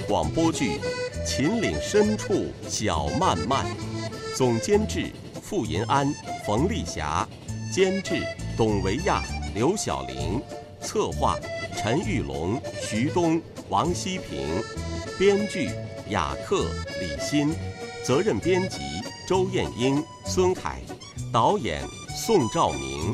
广播剧《秦岭深处小漫漫》，总监制傅银安、冯丽霞，监制董维亚、刘晓玲，策划陈玉龙、徐东、王希平，编剧雅克、李欣，责任编辑周艳英、孙凯，导演宋兆明。